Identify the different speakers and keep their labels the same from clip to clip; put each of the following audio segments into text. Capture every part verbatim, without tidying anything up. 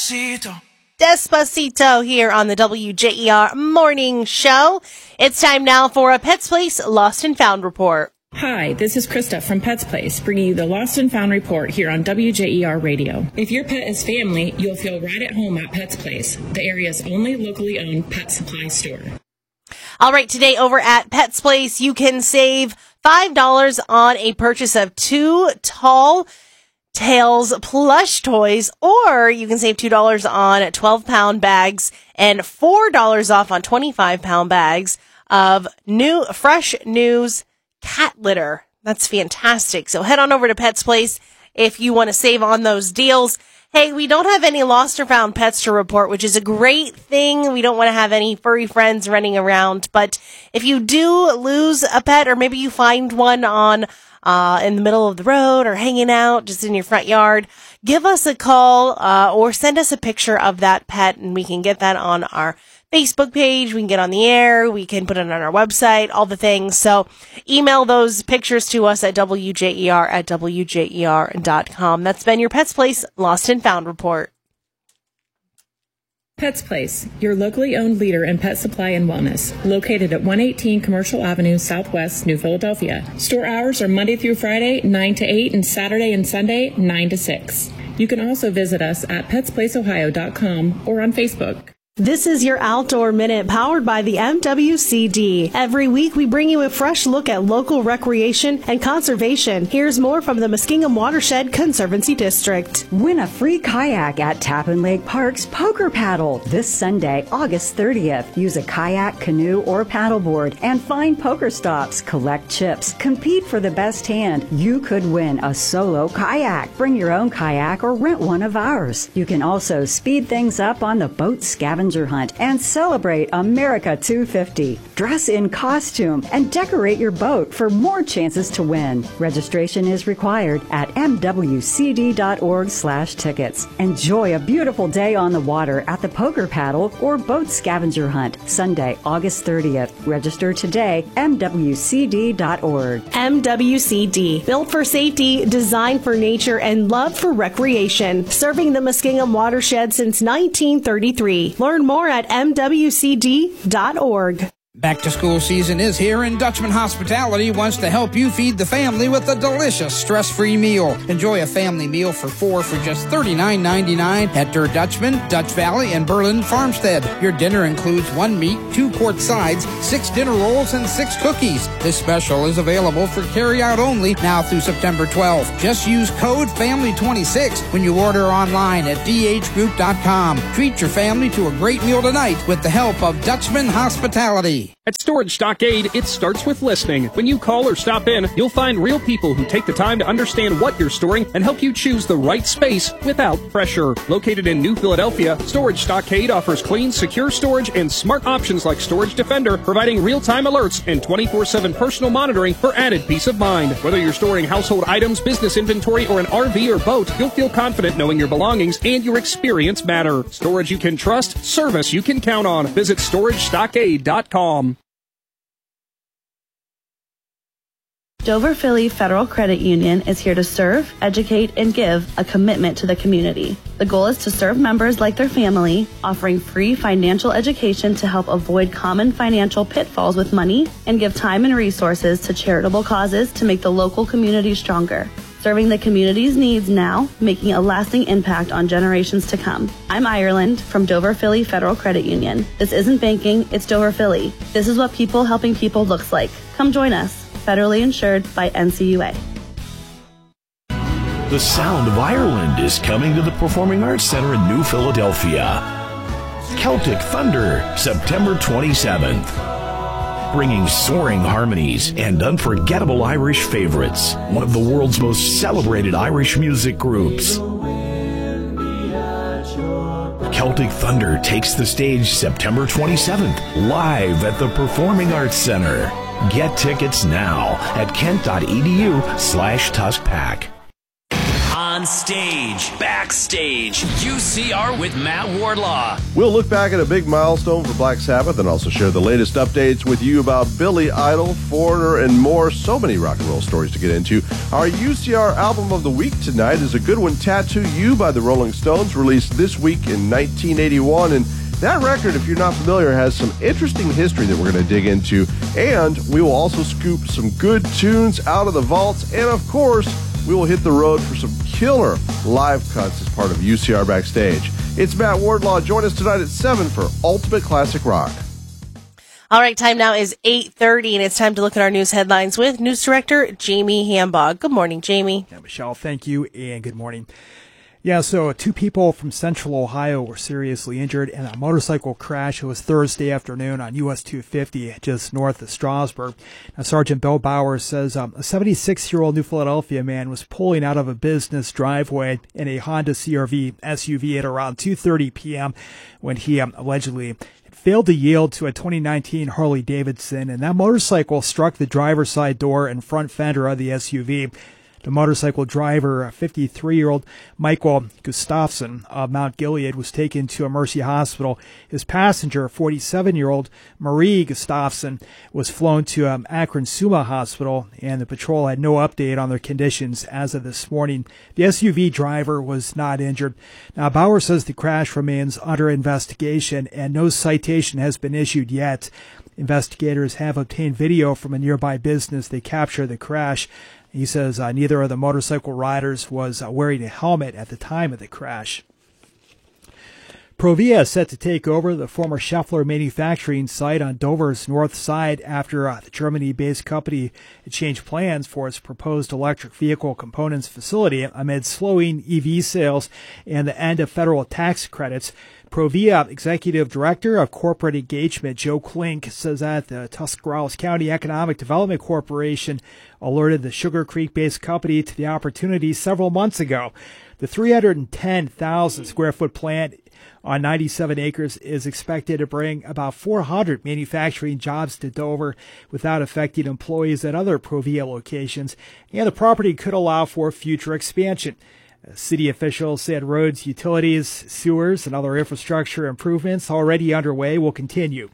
Speaker 1: Despacito.
Speaker 2: Despacito here on the W J E R Morning Show. It's time now for a Pets Place Lost and Found report.
Speaker 3: Hi, this is Krista from Pets Place, bringing you the Lost and Found report here on W J E R Radio. If your pet is family, you'll feel right at home at Pets Place, the area's only locally owned pet supply store.
Speaker 2: All right, today over at Pets Place, you can save five dollars on a purchase of two Tall Tales plush toys, or you can save two dollars on twelve pound bags and four dollars off on twenty-five pound bags of new Fresh News cat litter. That's fantastic. So head on over to Pets Place if you want to save on those deals. Hey, we don't have any lost or found pets to report, which is a great thing. We don't want to have any furry friends running around. But if you do lose a pet, or maybe you find one on uh in the middle of the road or hanging out just in your front yard, give us a call uh or send us a picture of that pet, and we can get that on our Facebook page. We can get on the air. We can put it on our website, all the things. So email those pictures to us at W J E R at W J E R dot com. That's been your Pets Place Lost and Found report.
Speaker 3: Pets Place, your locally owned leader in pet supply and wellness, located at one eighteen Commercial Avenue, Southwest, New Philadelphia. Store hours are Monday through Friday, nine to eight, and Saturday and Sunday, nine to six. You can also visit us at pets place ohio dot com or on Facebook.
Speaker 4: This is your Outdoor Minute, powered by the M W C D. Every week, we bring you a fresh look at local recreation and conservation. Here's more from the Muskingum Watershed Conservancy District.
Speaker 5: Win a free kayak at Tappan Lake Park's Poker Paddle this Sunday, August thirtieth. Use a kayak, canoe, or paddleboard and find poker stops, collect chips, compete for the best hand. You could win a solo kayak. Bring your own kayak or rent one of ours. You can also speed things up on the boat scavenger hunt and celebrate America two fifty. Dress in costume and decorate your boat for more chances to win. Registration is required at m w c d dot org slash tickets. Enjoy a beautiful day on the water at the Poker Paddle or boat scavenger hunt Sunday, August thirtieth. Register today, m w c d dot org.
Speaker 4: M W C D, built for safety, designed for nature, and love for recreation. Serving the Muskingum Watershed since nineteen thirty-three. Learn more at m w c d dot org.
Speaker 1: Back to school season is here, and Dutchman Hospitality wants to help you feed the family with a delicious stress-free meal. Enjoy a family meal for four for just thirty-nine ninety-nine at Der Dutchman, Dutch Valley, and Berlin Farmstead. Your dinner includes one meat, two quart sides, six dinner rolls, and six cookies. This special is available for carry-out only now through September twelfth. Just use code family twenty-six when you order online at d h group dot com. Treat your family to a great meal tonight with the help of Dutchman Hospitality.
Speaker 6: At Storage Stockade, it starts with listening. When you call or stop in, you'll find real people who take the time to understand what you're storing and help you choose the right space without pressure. Located in New Philadelphia, Storage Stockade offers clean, secure storage and smart options like Storage Defender, providing real-time alerts and twenty-four seven personal monitoring for added peace of mind. Whether you're storing household items, business inventory, or an R V or boat, you'll feel confident knowing your belongings and your experience matter. Storage you can trust, service you can count on. Visit storage stockade dot com.
Speaker 7: Dover Philly Federal Credit Union is here to serve, educate, and give a commitment to the community. The goal is to serve members like their family, offering free financial education to help avoid common financial pitfalls with money, and give time and resources to charitable causes to make the local community stronger. Serving the community's needs now, making a lasting impact on generations to come. I'm Ireland from Dover Philly Federal Credit Union. This isn't banking, it's Dover Philly. This is what people helping people looks like. Come join us. Federally insured by N C U A.
Speaker 8: The sound of Ireland is coming to the Performing Arts Center in New Philadelphia. Celtic Thunder, September twenty-seventh. Bringing soaring harmonies and unforgettable Irish favorites. One of the world's most celebrated Irish music groups. Celtic Thunder takes the stage September twenty-seventh, live at the Performing Arts Center. Get tickets now at kent dot e d u slash tuskpack.
Speaker 9: On stage, backstage, U C R with Matt Wardlaw.
Speaker 10: We'll look back at a big milestone for Black Sabbath and also share the latest updates with you about Billy Idol, Foreigner, and more. So many rock and roll stories to get into. Our U C R album of the week tonight is a good one, Tattoo You by the Rolling Stones, released this week in nineteen eighty-one. And that record, if you're not familiar, has some interesting history that we're going to dig into. And we will also scoop some good tunes out of the vaults. And, of course, we will hit the road for some killer live cuts as part of U C R Backstage. It's Matt Wardlaw. Join us tonight at seven for Ultimate Classic Rock.
Speaker 2: All right, time now is eight thirty, and it's time to look at our news headlines with News Director Jamie Hambaugh. Good morning, Jamie.
Speaker 11: Yeah, Michelle, thank you, and good morning. Yeah, so two people from Central Ohio were seriously injured in a motorcycle crash. It was Thursday afternoon on U S two fifty, just north of Strasburg. Now, Sergeant Bill Bauer says um, a seventy-six-year-old New Philadelphia man was pulling out of a business driveway in a Honda C R V S U V at around two thirty p.m. when he um, allegedly failed to yield to a twenty nineteen Harley Davidson, and that motorcycle struck the driver's side door and front fender of the S U V. The motorcycle driver, fifty-three-year-old Michael Gustafson of Mount Gilead, was taken to a Mercy hospital. His passenger, forty-seven-year-old Marie Gustafson, was flown to um, Akron Suma Hospital, and the patrol had no update on their conditions as of this morning. The S U V driver was not injured. Now, Bauer says the crash remains under investigation, and no citation has been issued yet. Investigators have obtained video from a nearby business. They captured the crash. He says uh, neither of the motorcycle riders was uh, wearing a helmet at the time of the crash. Provia is set to take over the former Schaeffler manufacturing site on Dover's north side after uh, the Germany-based company changed plans for its proposed electric vehicle components facility amid slowing E V sales and the end of federal tax credits. Provia Executive Director of Corporate Engagement Joe Klink says that the Tuscarawas County Economic Development Corporation alerted the Sugar Creek-based company to the opportunity several months ago. The three hundred ten thousand square foot plant on ninety-seven acres is expected to bring about four hundred manufacturing jobs to Dover without affecting employees at other Provia locations, and the property could allow for future expansion. City officials said roads, utilities, sewers, and other infrastructure improvements already underway will continue.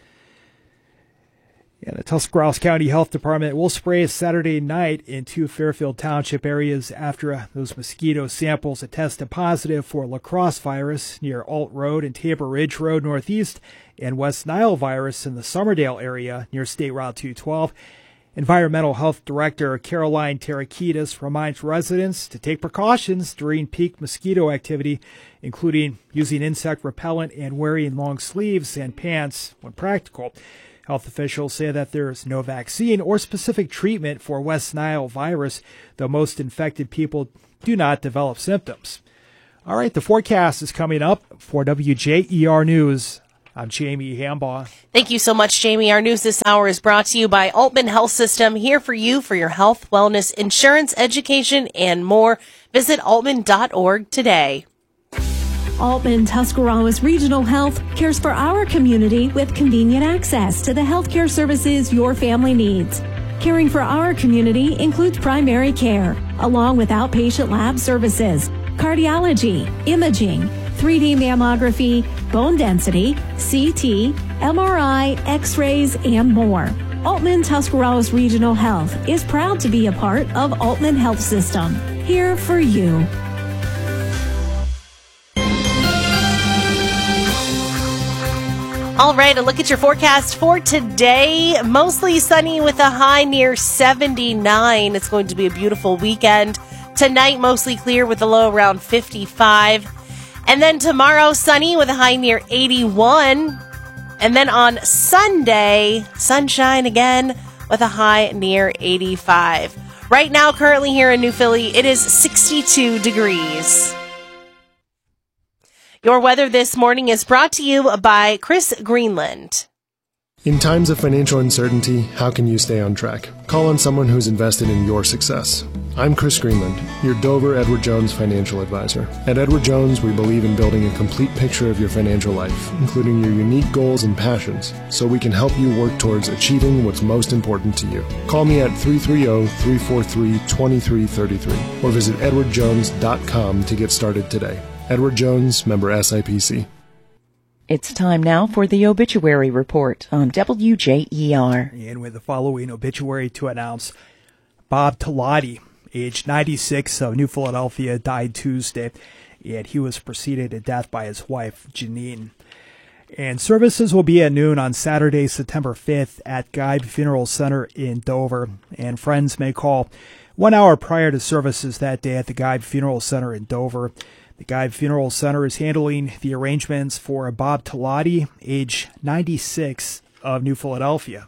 Speaker 11: And the Tuscarawas County Health Department will spray Saturday night in two Fairfield Township areas after uh, those mosquito samples that tested positive for La Crosse virus near Alt Road and Tabor Ridge Road Northeast, and West Nile virus in the Summerdale area near State Route two twelve. Environmental Health Director Caroline Tarakitis reminds residents to take precautions during peak mosquito activity, including using insect repellent and wearing long sleeves and pants when practical. Health officials say that there is no vaccine or specific treatment for West Nile virus, though most infected people do not develop symptoms. All right, the forecast is coming up. For W J E R News, I'm Jamie Hambaugh.
Speaker 2: Thank you so much, Jamie. Our news this hour is brought to you by Altman Health System, here for you for your health, wellness, insurance, education, and more. Visit altman dot org today.
Speaker 12: Altman Tuscarawas Regional Health cares for our community with convenient access to the healthcare services your family needs. Caring for our community includes primary care, along with outpatient lab services, cardiology, imaging, three D mammography, bone density, C T, M R I, X-rays, and more. Altman Tuscarawas Regional Health is proud to be a part of Altman Health System, here for you.
Speaker 2: All right, a look at your forecast for today. Mostly sunny with a high near seventy-nine. It's going to be a beautiful weekend. Tonight, mostly clear with a low around fifty-five. And then tomorrow, sunny with a high near eighty-one. And then on Sunday, sunshine again with a high near eighty-five. Right now, currently here in New Philly, it is sixty-two degrees. Your weather this morning is brought to you by Chris Greenland.
Speaker 13: In times of financial uncertainty, how can you stay on track? Call on someone who's invested in your success. I'm Chris Greenland, your Dover Edward Jones financial advisor. At Edward Jones, we believe in building a complete picture of your financial life, including your unique goals and passions, so we can help you work towards achieving what's most important to you. Call me at three three zero, three four three, two three three three or visit edward jones dot com to get started today. Edward Jones, member S I P C.
Speaker 14: It's time now for the obituary report on W J E R.
Speaker 11: And with the following obituary to announce, Bob Talati, age ninety-six, of New Philadelphia, died Tuesday, and he was preceded to death by his wife, Janine. And services will be at noon on Saturday, September fifth at Geib Funeral Center in Dover. And friends may call one hour prior to services that day at the Geib Funeral Center in Dover. The Geib Funeral Center is handling the arrangements for Bob Talati, age ninety-six, of New Philadelphia.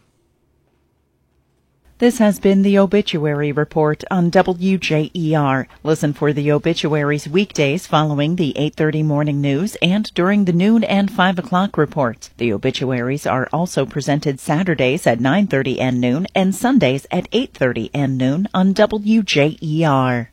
Speaker 14: This has been the obituary report on W J E R. Listen for the obituaries weekdays following the eight thirty morning news and during the noon and five o'clock reports. The obituaries are also presented Saturdays at nine thirty and noon and Sundays at eight thirty and noon on W J E R.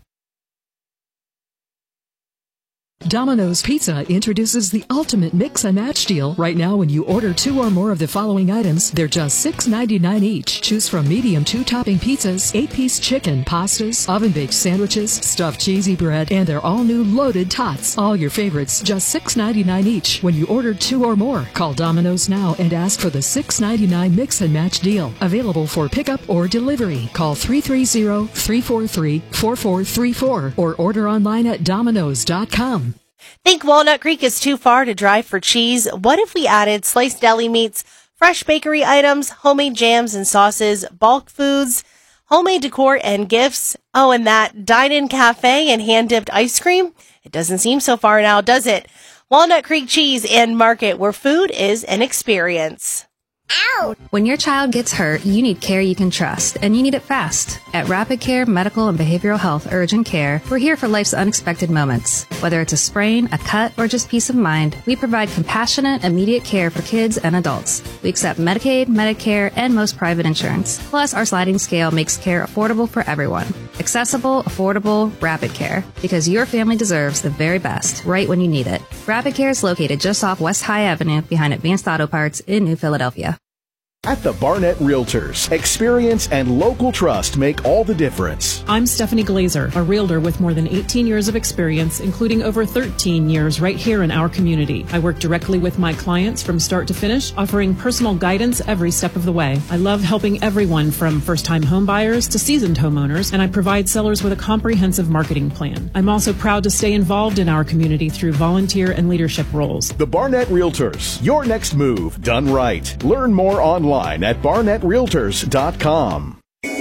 Speaker 15: Domino's Pizza introduces the ultimate mix and match deal. Right now, when you order two or more of the following items, they're just six ninety-nine each. Choose from medium two-topping pizzas, eight-piece chicken, pastas, oven-baked sandwiches, stuffed cheesy bread, and their all-new loaded tots. All your favorites, just six ninety-nine each. When you order two or more, call Domino's now and ask for the six ninety-nine mix and match deal. Available for pickup or delivery. Call three three zero, three four three, four four three four or order online at domino's dot com.
Speaker 2: Think Walnut Creek is too far to drive for cheese? What if we added sliced deli meats, fresh bakery items, homemade jams and sauces, bulk foods, homemade decor and gifts? Oh, and that dine-in cafe and hand-dipped ice cream? It doesn't seem so far now, does it? Walnut Creek Cheese and Market, where food is an experience.
Speaker 16: Ow! When your child gets hurt, you need care you can trust, and you need it fast. At Rapid Care Medical and Behavioral Health Urgent Care, we're here for life's unexpected moments. Whether it's a sprain, a cut, or just peace of mind, we provide compassionate, immediate care for kids and adults. We accept Medicaid, Medicare, and most private insurance. Plus, our sliding scale makes care affordable for everyone. Accessible, affordable, Rapid Care. Because your family deserves the very best, right when you need it. Rapid Care is located just off West High Avenue behind Advanced Auto Parts in New Philadelphia.
Speaker 17: At the Barnett Realtors, experience and local trust make all the difference.
Speaker 18: I'm Stephanie Glazer, a realtor with more than eighteen years of experience, including over thirteen years right here in our community. I work directly with my clients from start to finish, offering personal guidance every step of the way. I love helping everyone from first-time home buyers to seasoned homeowners, and I provide sellers with a comprehensive marketing plan. I'm also proud to stay involved in our community through volunteer and leadership roles.
Speaker 17: The Barnett Realtors, your next move done right. Learn more online at barnett realtors dot com.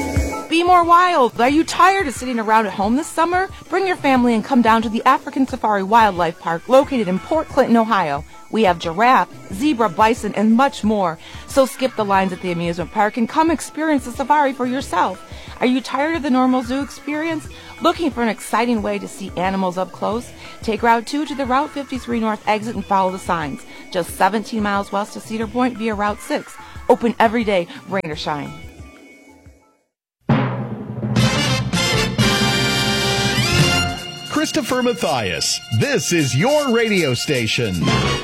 Speaker 19: Be more wild. Are you tired of sitting around at home this summer? Bring your family and come down to the African Safari Wildlife Park located in Port Clinton, Ohio. We have giraffe, zebra, bison, and much more. So skip the lines at the amusement park and come experience the safari for yourself. Are you tired of the normal zoo experience? Looking for an exciting way to see animals up close? Take Route two to the Route fifty-three North exit and follow the signs. Just seventeen miles west of Cedar Point via Route six. Open every day, rain or shine.
Speaker 17: Christopher Mathias, this is your radio station.